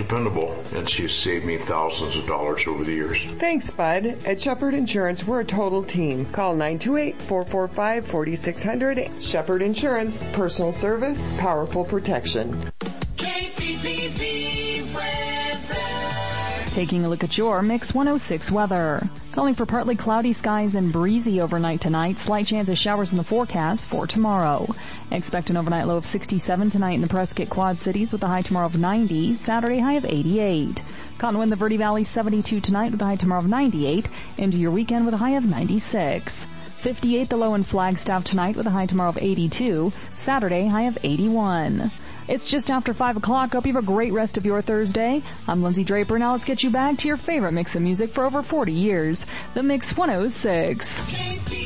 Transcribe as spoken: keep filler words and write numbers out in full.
dependable, and she's saved me thousands of dollars over the years. Thanks, Bud. At Shepherd Insurance, we're a total team. Call nine two eight, four four five, four six zero zero. Shepherd Insurance. Personal service, powerful protection. K P P B weather. Taking a look at your Mix one oh six weather. Calling for partly cloudy skies and breezy overnight tonight. Slight chance of showers in the forecast for tomorrow. Expect an overnight low of sixty-seven tonight in the Prescott Quad Cities with a high tomorrow of ninety. Saturday high of eighty-eight. Cottonwood, the Verde Valley seventy-two tonight with a high tomorrow of ninety-eight. Into your weekend with a high of ninety-six. fifty-eight the low in Flagstaff tonight with a high tomorrow of eighty-two. Saturday high of eighty-one. It's just after five o'clock. Hope you have a great rest of your Thursday. I'm Lindsay Draper. Now let's get you back to your favorite mix of music for over forty years. The Mix one oh six.